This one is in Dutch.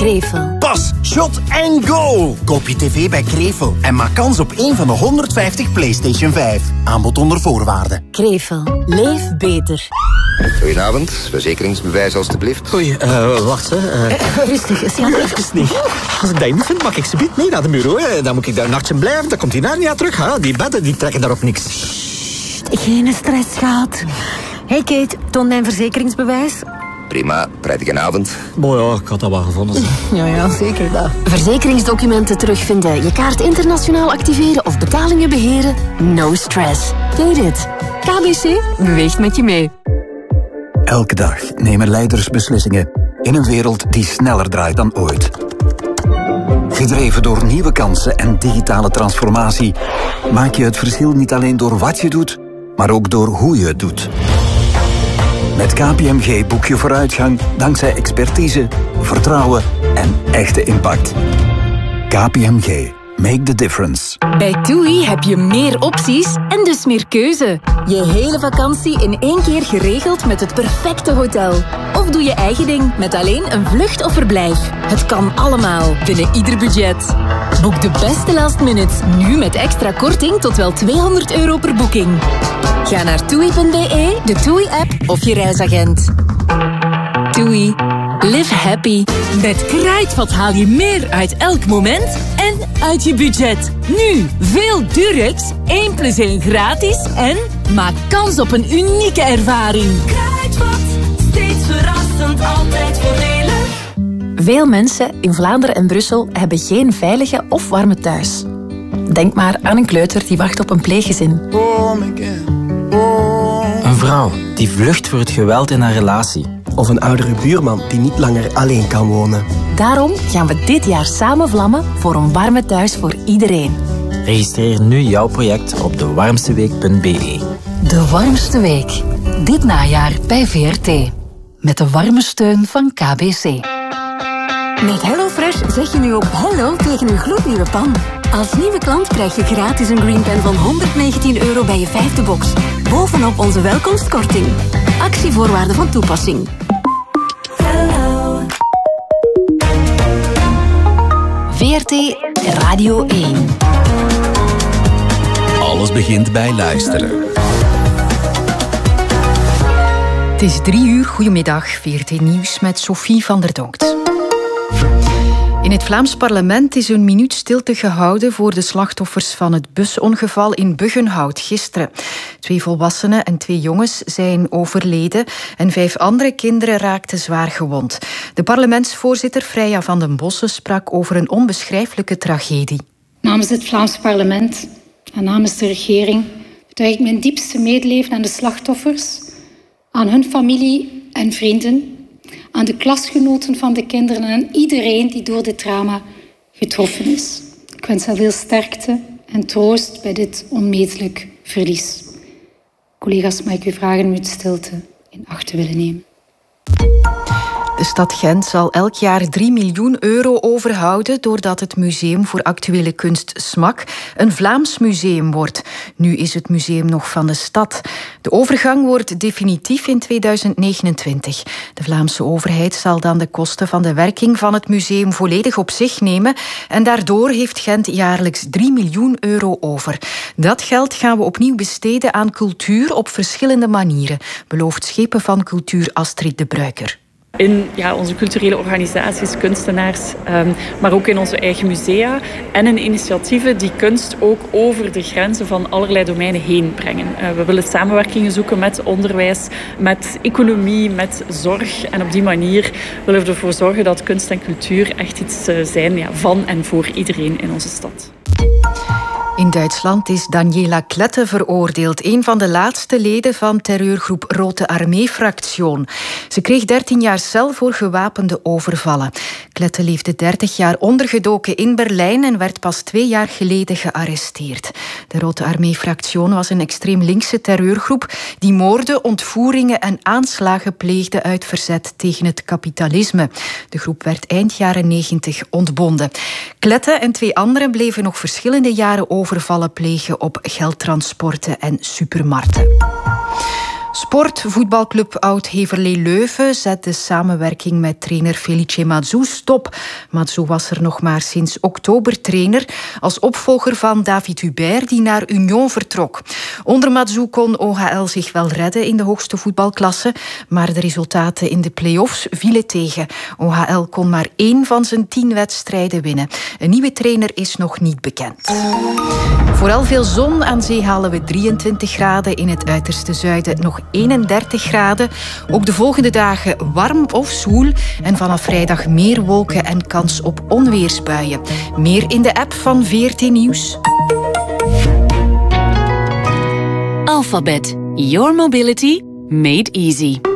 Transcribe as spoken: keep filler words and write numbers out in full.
Krevel. Pas, shot en go! Koop je tv bij Krevel en maak kans op één van de honderdvijftig PlayStation vijf. Aanbod onder voorwaarden. Krevel. Leef beter. Goedenavond, verzekeringsbewijs alstublieft. Oei, uh, wacht hè. Uh... Uh, rustig, Sian. Even niet. Als ik dat niet vind, mag ik ze niet mee naar de bureau. Hè. Dan moet ik daar een nachtje blijven, dan komt hij naar niet terug. Hè. Die bedden die trekken daarop niks. Sst, geen stress, schat. Hey Kate, toon mijn verzekeringsbewijs. Prima, prettige avond. Boah, ja, ik had dat wel gevonden. Ja, ja, zeker dat. Verzekeringsdocumenten terugvinden, je kaart internationaal activeren of betalingen beheren. No stress. Weet het. K B C beweegt met je mee. Elke dag nemen leiders beslissingen in een wereld die sneller draait dan ooit. Gedreven door nieuwe kansen en digitale transformatie maak je het verschil niet alleen door wat je doet, maar ook door hoe je het doet. Met K P M G boek je vooruitgang dankzij expertise, vertrouwen en echte impact. K P M G. Make the difference. Bij TUI heb je meer opties en dus meer keuze. Je hele vakantie in één keer geregeld met het perfecte hotel. Of doe je eigen ding met alleen een vlucht of verblijf. Het kan allemaal binnen ieder budget. Boek de beste last minutes nu met extra korting tot wel tweehonderd euro per boeking. Ga naar toei punt b e, de TUI-app of je reisagent. TUI. Live happy. Met Kruidvat haal je meer uit elk moment en uit je budget. Nu veel Durex, één plus één gratis en maak kans op een unieke ervaring. Kruidvat, steeds verrassend, altijd voordelig. Veel mensen in Vlaanderen en Brussel hebben geen veilige of warme thuis. Denk maar aan een kleuter die wacht op een pleeggezin. Een vrouw die vlucht voor het geweld in haar relatie. Of een oudere buurman die niet langer alleen kan wonen. Daarom gaan we dit jaar samen vlammen voor een warme thuis voor iedereen. Registreer nu jouw project op de warmste week punt b e. De Warmste Week. Dit najaar bij V R T. Met de warme steun van K B C. Met HelloFresh zeg je nu ook hello tegen een gloednieuwe pan. Als nieuwe klant krijg je gratis een Green Pen van honderdnegentien euro bij je vijfde box. Bovenop onze welkomstkorting. Actievoorwaarden van toepassing. Hello. V R T Radio één. Alles begint bij luisteren. Het is drie uur. Goedemiddag. V R T Nieuws met Sophie van der Donkt. In het Vlaams parlement is een minuut stilte gehouden voor de slachtoffers van het busongeval in Buggenhout gisteren. Twee volwassenen en twee jongens zijn overleden en vijf andere kinderen raakten zwaar gewond. De parlementsvoorzitter Freya van den Bossen sprak over een onbeschrijfelijke tragedie. Namens het Vlaams parlement en namens de regering betuig ik mijn diepste medeleven aan de slachtoffers, aan hun familie en vrienden, aan de klasgenoten van de kinderen en aan iedereen die door dit drama getroffen is. Ik wens hen veel sterkte en troost bij dit onmetelijk verlies. Collega's, mag ik u vragen om uw stilte in acht te willen nemen. De stad Gent zal elk jaar drie miljoen euro overhouden doordat het Museum voor Actuele Kunst S M A C een Vlaams museum wordt. Nu is het museum nog van de stad. De overgang wordt definitief in tweeduizend negenentwintig. De Vlaamse overheid zal dan de kosten van de werking van het museum volledig op zich nemen en daardoor heeft Gent jaarlijks drie miljoen euro over. Dat geld gaan we opnieuw besteden aan cultuur op verschillende manieren, belooft Schepen van Cultuur Astrid de Bruiker. In ja, onze culturele organisaties, kunstenaars, um, maar ook in onze eigen musea. En in initiatieven die kunst ook over de grenzen van allerlei domeinen heen brengen. Uh, we willen samenwerkingen zoeken met onderwijs, met economie, met zorg. En op die manier willen we ervoor zorgen dat kunst en cultuur echt iets uh, zijn ja, van en voor iedereen in onze stad. In Duitsland is Daniela Klette veroordeeld, een van de laatste leden van terreurgroep Rote Armee-fractie. Ze kreeg dertien jaar cel voor gewapende overvallen. Klette leefde dertig jaar ondergedoken in Berlijn en werd pas twee jaar geleden gearresteerd. De Rote Armee-fractie was een extreem linkse terreurgroep die moorden, ontvoeringen en aanslagen pleegde uit verzet tegen het kapitalisme. De groep werd eind jaren negentig ontbonden. Klette en twee anderen bleven nog verschillende jaren overvallen plegen op geldtransporten en supermarkten. Sport, voetbalclub Oud-Heverlee-Leuven zet de samenwerking met trainer Felice Mazou stop. Mazou was er nog maar sinds oktober trainer als opvolger van David Hubert, die naar Union vertrok. Onder Mazou kon O H L zich wel redden in de hoogste voetbalklasse, maar de resultaten in de play-offs vielen tegen. O H L kon maar één van zijn tien wedstrijden winnen. Een nieuwe trainer is nog niet bekend. Vooral veel zon. Aan zee halen we drieëntwintig graden, in het uiterste zuiden nog eenendertig graden. Ook de volgende dagen warm of zwoel en vanaf vrijdag meer wolken en kans op onweersbuien. Meer in de app van V R T Nieuws. Alphabet. Your mobility made easy.